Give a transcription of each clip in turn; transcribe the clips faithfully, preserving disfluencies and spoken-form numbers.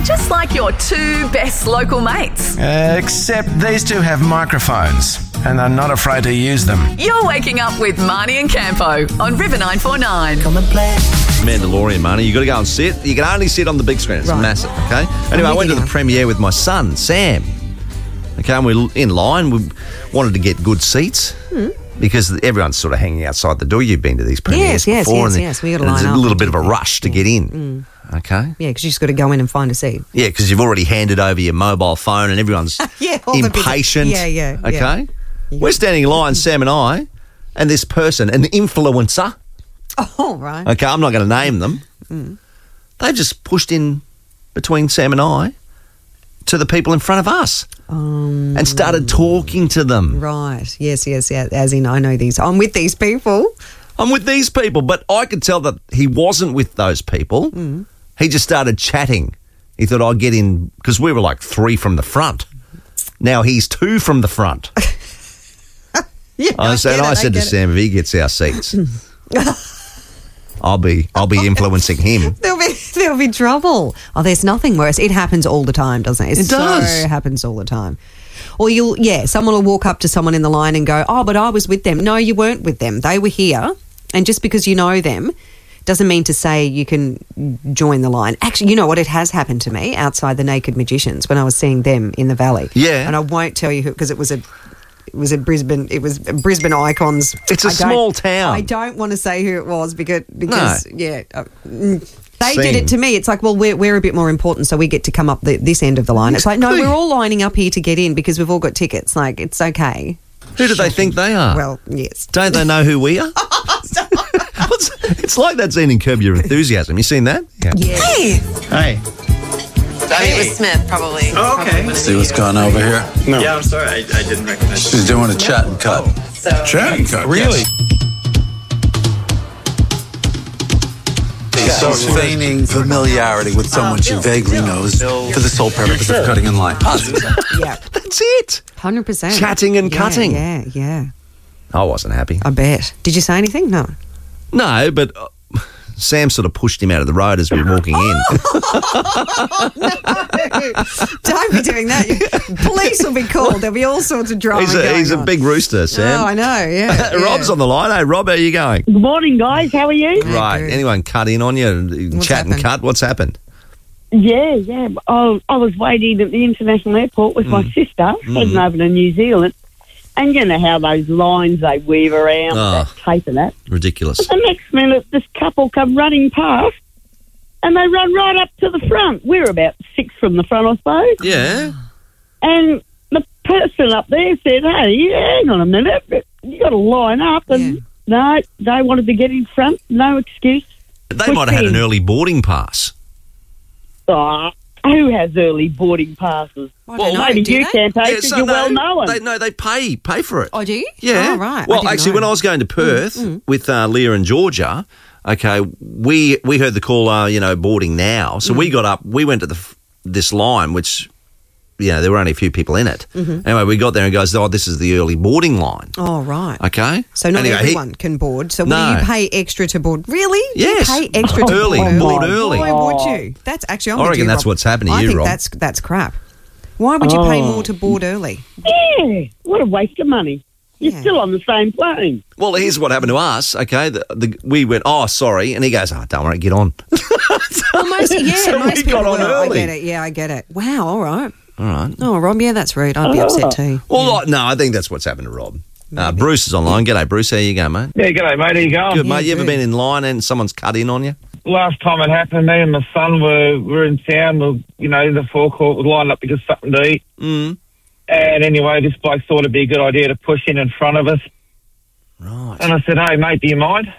Just like your two best local mates. Uh, except these two have microphones and are not afraid to use them. You're waking up with Marnie and Campo on River nine four nine. Come and play. Mandalorian, Marnie. You got to go and sit. You can only sit on the big screen. It's Right. massive, okay? Anyway, I went to the premiere with my son, Sam. Okay, and we're in line. We wanted to get good seats because everyone's sort of hanging outside the door. You've been to these premieres Yes, yes, before. yes, and yes. We gotta there's line a up little and bit of a do that. rush to get in, okay? Yeah, because you just got to go in and find a seat. Yeah, because you've already handed over your mobile phone and everyone's Yeah, all the big- impatient. yeah, yeah, Okay? yeah. We're standing in line, Sam and I, and this person, an influencer, Oh, right. okay, I'm not going to name them, Mm. they've just pushed in between Sam and I to the people in front of us Um, and started talking to them. Right. Yes, yes, yeah. As in, I know these. I'm with these people. I'm with these people, but I could tell that he wasn't with those people. Mm. He just started chatting. He thought, I'll get in, because we were like three from the front. Now he's two from the front. Yeah, I said, get it, I said to get it. Sam, if he gets our seats, I'll be, I'll be influencing him. There'll be there'll be trouble. Oh, there's nothing worse. It happens all the time, doesn't it? It does. So happens all the time. Or you'll, yeah, someone will walk up to someone in the line and go, oh, but I was with them. No, you weren't with them. They were here. And just because you know them doesn't mean to say you can join the line. Actually, you know what? It has happened to me outside the Naked Magicians when I was seeing them in the Valley. Yeah. And I won't tell you who, because it was a... It was at Brisbane. It was Brisbane Icons. It's a I don't- small town. I don't want to say who it was because because No. yeah, uh, mm, they did Same. it to me. It's like, well, we're we're a bit more important, so we get to come up the, this end of the line. It's like, no, Exactly. we're all lining up here to get in because we've all got tickets. Like, it's okay. Who do they think they are? Well, yes. Don't they know who we are? What's- it's like that scene in Curb Your Enthusiasm. You seen that? Yeah. Yeah. Hey. It was Smith, probably. Oh, okay. See what's going on over here? No. Yeah, I'm sorry, I, I didn't recognize She's doing a chat and cut. So, Chat and cut? Really? Yes. So feigning familiarity with someone she vaguely knows for the sole purpose of cutting in line. Yeah. That's it. Hundred percent. Chatting and Yeah, cutting. Yeah, yeah. I wasn't happy. I bet. Did you say anything? No. No, but uh, Sam sort of pushed him out of the road as we were walking in. Don't be doing that. Police will be called. There'll be all sorts of drama. he's a, going he's a on. big rooster, Sam. Oh, I know. Yeah. Rob's on the line. Hey, Rob, how are you going? Good morning, guys. How are you? Right. good. Anyone cut in on you? What's Chat and happened? cut? What's happened? Yeah, yeah. I, I was waiting at the international airport with my sister, heading over to New Zealand. And you know how those lines they weave around, Oh. that tape and that. Ridiculous. The next minute, this couple come running past, and they run right up to the front. We're about six from the front, I suppose. Yeah. And the person up there said, hey, hang on a minute, you got to line up. And no, they wanted to get in front, no excuse. They might have had an early boarding pass. Oh, who has early boarding passes? I don't know. Maybe Do you they? can take Yeah, because so you're no, well known. They, no, they pay pay for it. Oh, do you? Yeah. Oh, right. I Well, didn't actually, know. when I was going to Perth with uh, Leah and Georgia, okay, we we heard the call, uh, you know, boarding now. So we got up, we went to the f- this line, which, you know, there were only a few people in it. Anyway, we got there and goes, oh, this is the early boarding line. Oh, right. Okay. So not Anyway, he- everyone can board. So No. will you pay extra to board? Really? Yes. You pay extra to Early, board board early. Why would you? That's actually. I'm I with reckon you, that's Rob. what's happened to I you, think Rob. that's that's crap. Why would you pay more to board early? Yeah, what a waste of money. You're Yeah. still on the same plane. Well, here's what happened to us. Okay, the, the, we went, oh, sorry, and he goes, oh, don't worry, get on. Well, most, yeah, So most we people got on will. I early. get it. Yeah, I get it. Wow. All right. All right. Oh, Rob. Yeah, that's rude. I'd be upset too. Well, like, no, I think that's what's happened to Rob. Uh, Bruce is online. G'day, Bruce. How you going, mate? Yeah, g'day, mate. How you going? Good, mate. You ever good. been in line and someone's cut in on you? Last time it happened, me and my son were, were in town. We, you know, the forecourt was lined up to get something to eat. Mm. And anyway, this bloke thought it'd be a good idea to push in in front of us. Right. And I said, hey, mate, do you mind?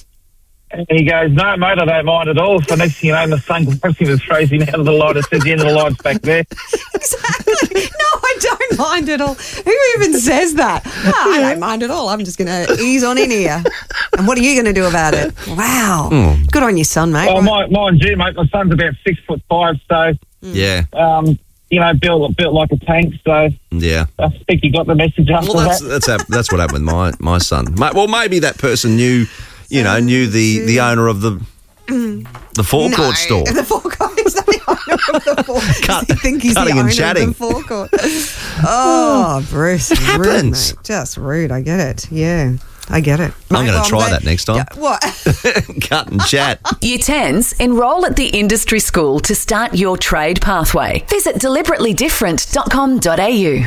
And he goes, no, mate, I don't mind at all. So next thing you know, my son grabs him and throws him out of the light. I said, the end of the light's back there. Exactly. No, I don't mind at all. Who even says that? No, I don't mind at all. I'm just going to ease on in here. And what are you going to do about it? Wow. Mm. Good on your son, mate. Well, my, mind you, mate, my son's about six foot five, so, Yeah. um, you know, built, built like a tank. So Yeah. I think you got the message after Well, that's that. that's hap- that's what happened with my, my son. Mate, well, maybe that person knew, you know, knew the, the owner of the the forecourt No, store. The forecourt is not the owner Cut, Does he think he's the cutting owner and of chatting. the forecourt? Oh, Bruce. It happens. Just rude. I get it. Yeah, I get it. I'm Mate, going well, to try glad- that next time. Yeah, what? Cut and chat. Year tens, enrol at the industry school to start your trade pathway. Visit deliberately different dot com dot a u.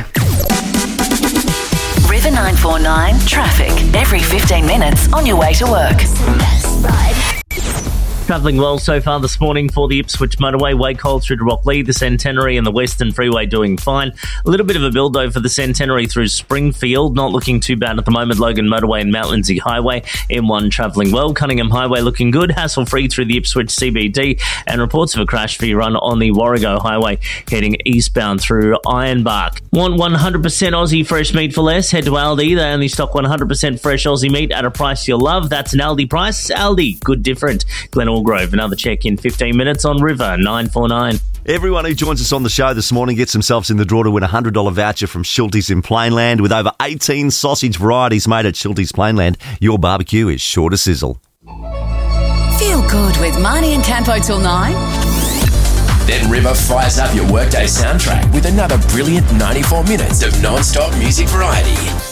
River nine four nine traffic every fifteen minutes on your way to work. Travelling well so far this morning for the Ipswich motorway, Wacol through to Rocklea, the Centenary and the Western Freeway doing fine. A little bit of a build though for the Centenary through Springfield, not looking too bad at the moment. Logan Motorway and Mount Lindsay Highway, M one travelling well. Cunningham Highway looking good, hassle-free through the Ipswich C B D, and reports of a crash for your run on the Warrego Highway heading eastbound through Ironbark. Want one hundred percent Aussie fresh meat for less? Head to Aldi. They only stock one hundred percent fresh Aussie meat at a price you'll love. That's an Aldi price. Aldi, good different. Glen Grove, another check in fifteen minutes on River nine four nine. Everyone who joins us on the show this morning gets themselves in the draw to win a one hundred dollars voucher from Schulte's in Plainland. With over eighteen sausage varieties made at Schulte's Plainland, your barbecue is sure to sizzle. Feel good with Marnie and Campo till nine. Then River fires up your workday soundtrack with another brilliant ninety-four minutes of non-stop music variety.